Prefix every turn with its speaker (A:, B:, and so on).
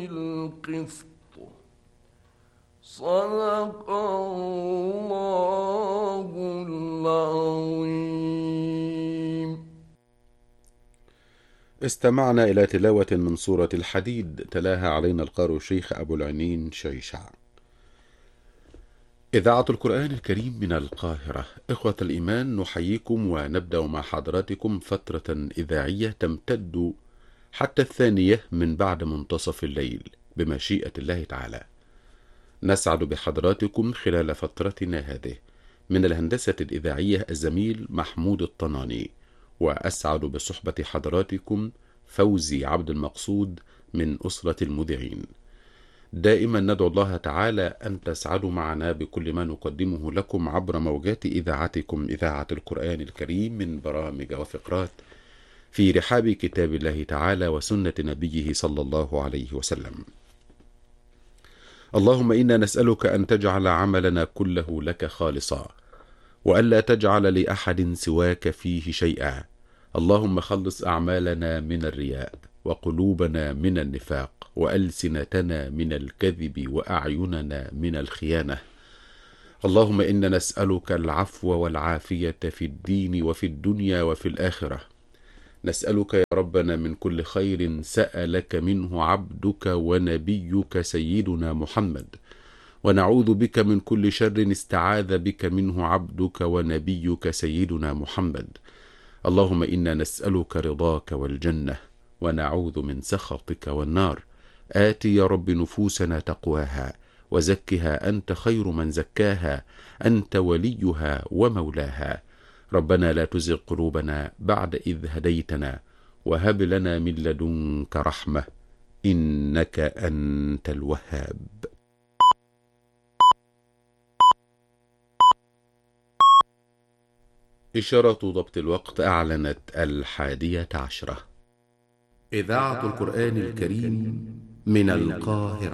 A: القسط صدق الله العظيم.
B: استمعنا إلى تلاوة من سورة الحديد، تلاها علينا القارئ الشيخ أبو العنين شيشع. إذاعة القرآن الكريم من القاهرة. إخوة الإيمان، نحييكم ونبدأ مع حضراتكم فترة إذاعية تمتد حتى 2 من بعد منتصف الليل بمشيئة الله تعالى. نسعد بحضراتكم خلال فترتنا هذه. من الهندسة الإذاعية الزميل محمود الطناني، وأسعد بصحبة حضراتكم فوزي عبد المقصود من أسرة المذيعين. دائما ندعو الله تعالى أن تسعدوا معنا بكل ما نقدمه لكم عبر موجات إذاعتكم إذاعة القرآن الكريم من برامج وفقرات في رحاب كتاب الله تعالى وسنة نبيه صلى الله عليه وسلم. اللهم إنا نسألك أن تجعل عملنا كله لك خالصا، وألا تجعل لأحد سواك فيه شيئا. اللهم خلص أعمالنا من الرياء، وقلوبنا من النفاق، وألسنتنا من الكذب، وأعيننا من الخيانة. اللهم إنا نسألك العفو والعافية في الدين وفي الدنيا وفي الآخرة. نسألك يا ربنا من كل خير سألك منه عبدك ونبيك سيدنا محمد، ونعوذ بك من كل شر استعاذ بك منه عبدك ونبيك سيدنا محمد. اللهم إنا نسألك رضاك والجنة، ونعوذ من سخطك والنار. آت يا رب نفوسنا تقواها، وزكها أنت خير من زكاها، أنت وليها ومولاها. ربنا لا تزغ قلوبنا بعد إذ هديتنا، وهب لنا من لدنك رحمة، إنك أنت الوهاب. إشارة ضبط الوقت أعلنت 11:10. إذاعة القرآن الكريم من القاهرة.